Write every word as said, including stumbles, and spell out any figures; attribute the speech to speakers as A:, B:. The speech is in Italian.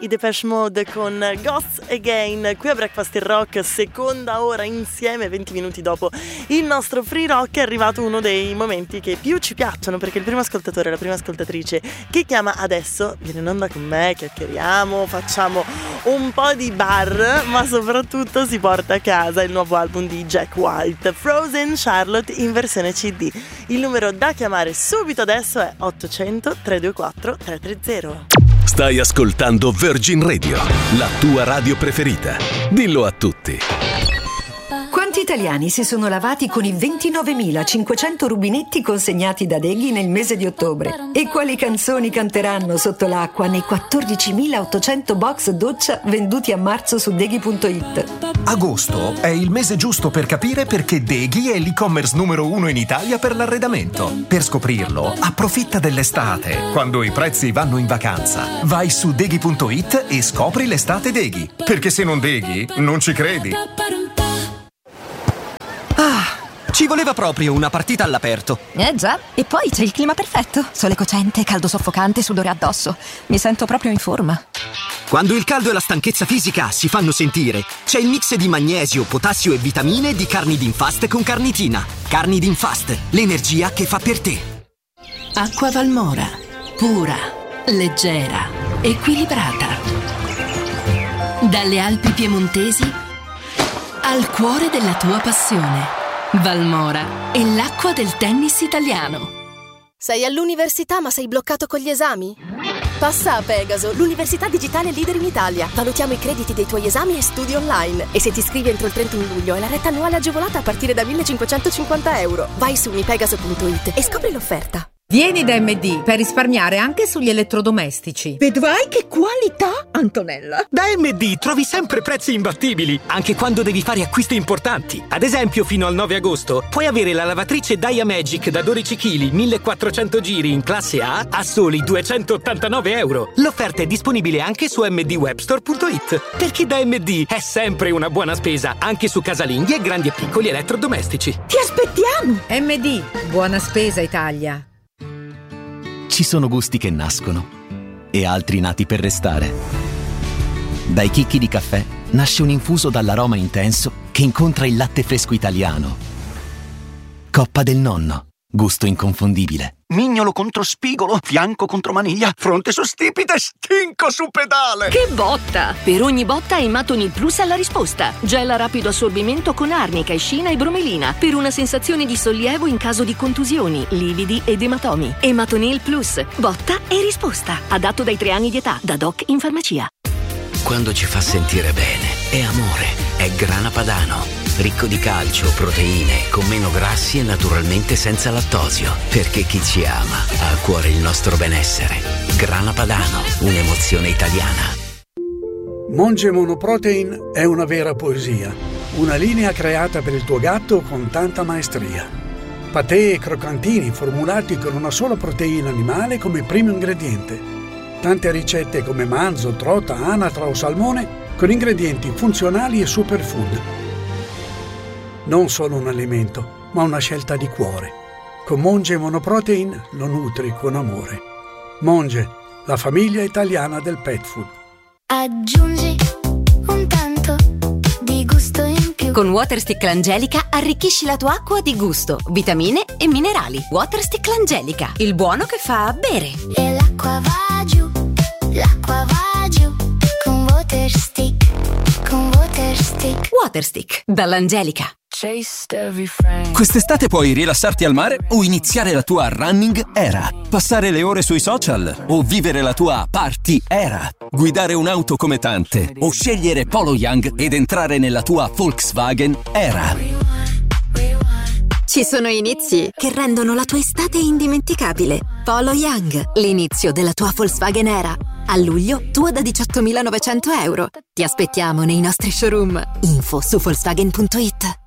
A: i Depeche Mode con Ghosts Again, qui a Breakfast in Rock, seconda ora insieme, venti minuti dopo il nostro Free Rock. È arrivato uno dei momenti che più ci piacciono, perché il primo ascoltatore, la prima ascoltatrice che chiama adesso viene in onda con me, chiacchieriamo, facciamo un po' di bar, ma soprattutto si porta a casa il nuovo album di Jack White, Frozen Charlotte in versione C D. Il numero da chiamare subito adesso è ottocento trecentoventuquattro trecentotrenta.
B: Stai ascoltando Virgin Radio, la tua radio preferita. Dillo a tutti.
C: Quanti italiani si sono lavati con i ventinovemilacinquecento rubinetti consegnati da Deghi nel mese di ottobre? E quali canzoni canteranno sotto l'acqua nei quattordicimilaottocento box doccia venduti a marzo su Deghi punto it?
D: Agosto è il mese giusto per capire perché Deghi è l'e-commerce numero uno in Italia per l'arredamento. Per scoprirlo, approfitta dell'estate, quando i prezzi vanno in vacanza. Vai su Deghi punto it e scopri l'estate Deghi. Perché se non Deghi, non ci credi.
E: Ah, ci voleva proprio una partita all'aperto.
F: Eh già, e poi c'è il clima perfetto. Sole cocente, caldo soffocante, sudore addosso. Mi sento proprio in forma.
E: Quando il caldo e la stanchezza fisica si fanno sentire, c'è il mix di magnesio, potassio e vitamine di Carnidin Fast con carnitina. Carnidin Fast, l'energia che fa per te.
G: Acqua Valmora, pura, leggera, equilibrata. Dalle Alpi piemontesi al cuore della tua passione. Valmora è l'acqua del tennis italiano.
H: Sei all'università ma sei bloccato con gli esami? Passa a Pegaso, l'università digitale leader in Italia. Valutiamo i crediti dei tuoi esami e studi online. E se ti iscrivi entro il trentuno luglio, hai la retta annuale agevolata a partire da millecinquecentocinquanta euro. Vai su unipegaso punto it e scopri l'offerta.
I: Vieni da M D per risparmiare anche sugli elettrodomestici.
J: Vedrai che qualità, Antonella!
E: Da M D trovi sempre prezzi imbattibili, anche quando devi fare acquisti importanti. Ad esempio, fino al nove agosto puoi avere la lavatrice Diamagic da dodici chili, millequattrocento giri in classe A a soli duecentottantanove euro. L'offerta è disponibile anche su m d webstore punto it, perché da M D è sempre una buona spesa, anche su casalinghi e grandi e piccoli elettrodomestici.
J: Ti aspettiamo!
I: M D, buona spesa Italia.
K: Ci sono gusti che nascono e altri nati per restare. Dai chicchi di caffè nasce un infuso dall'aroma intenso che incontra il latte fresco italiano. Coppa del nonno, gusto inconfondibile.
L: Mignolo contro spigolo, fianco contro maniglia, fronte su stipite, stinco su pedale.
G: Che botta! Per ogni botta Ematonil Plus ha la risposta. Gel a rapido assorbimento con arnica, escina e bromelina per una sensazione di sollievo in caso di contusioni, lividi ed ematomi. Ematonil Plus, botta e risposta. Adatto dai tre anni di età, da doc in farmacia.
M: Quando ci fa sentire bene, è amore, è Grana Padano. Ricco di calcio, proteine, con meno grassi e naturalmente senza lattosio. Perché chi ci ama ha a cuore il nostro benessere. Grana Padano, un'emozione italiana.
N: Monge Monoprotein è una vera poesia. Una linea creata per il tuo gatto con tanta maestria. Patè e croccantini formulati con una sola proteina animale come primo ingrediente. Tante ricette come manzo, trota, anatra o salmone con ingredienti funzionali e superfood. Non solo un alimento, ma una scelta di cuore. Con Monge Monoprotein lo nutri con amore. Monge, la famiglia italiana del pet food.
O: Aggiungi un tanto di gusto in più.
P: Con Waterstick L'Angelica arricchisci la tua acqua di gusto, vitamine e minerali. Waterstick L'Angelica, il buono che fa bere.
O: E l'acqua va giù, l'acqua va giù. Con Waterstick, con Waterstick.
P: Waterstick, dall'Angelica.
Q: Quest'estate puoi rilassarti al mare o iniziare la tua running era, passare le ore sui social o vivere la tua party era, guidare un'auto come tante o scegliere Polo Young ed entrare nella tua Volkswagen era.
P: Ci sono inizi che rendono la tua estate indimenticabile. Polo Young, l'inizio della tua Volkswagen era. A luglio, tua da diciottomilanovecento euro. Ti aspettiamo nei nostri showroom. Info su Volkswagen punto it.